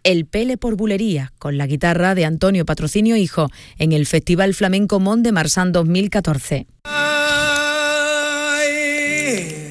El Pele por Bulería, con la guitarra de Antonio Patrocinio Hijo, en el Festival Flamenco Mont de Marsan 2014.